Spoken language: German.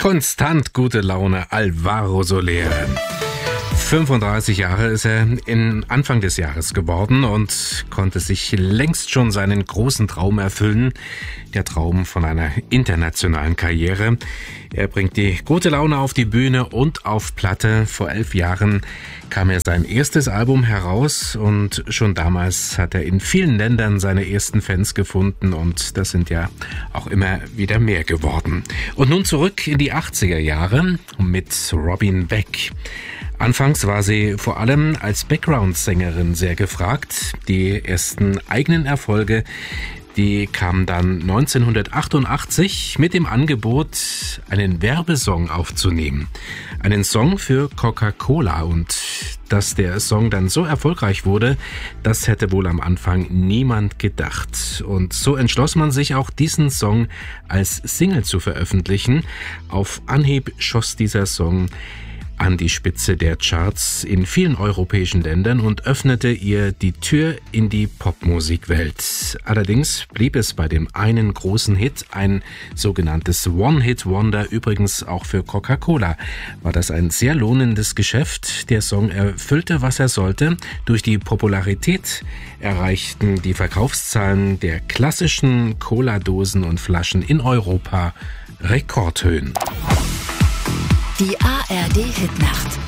Konstant gute Laune, Alvaro Soler. 35 Jahre ist er in Anfang des Jahres geworden und konnte sich längst schon seinen großen Traum erfüllen. Der Traum von einer internationalen Karriere. Er bringt die gute Laune auf die Bühne und auf Platte. Vor 11 Jahren kam er sein erstes Album heraus und schon damals hat er in vielen Ländern seine ersten Fans gefunden und das sind ja auch immer wieder mehr geworden. Und nun zurück in die 80er Jahre mit Robin Beck. Anfangs war sie vor allem als Background-Sängerin sehr gefragt. Die ersten eigenen Erfolge, die kamen dann 1988 mit dem Angebot, einen Werbesong aufzunehmen. Einen Song für Coca-Cola, und dass der Song dann so erfolgreich wurde, das hätte wohl am Anfang niemand gedacht. Und so entschloss man sich auch, diesen Song als Single zu veröffentlichen. Auf Anhieb schoss dieser Song an die Spitze der Charts in vielen europäischen Ländern und öffnete ihr die Tür in die Popmusikwelt. Allerdings blieb es bei dem einen großen Hit, ein sogenanntes One-Hit-Wonder. Übrigens auch für Coca-Cola war das ein sehr lohnendes Geschäft. Der Song erfüllte, was er sollte. Durch die Popularität erreichten die Verkaufszahlen der klassischen Cola-Dosen und Flaschen in Europa Rekordhöhen. Die ARD Hitnacht.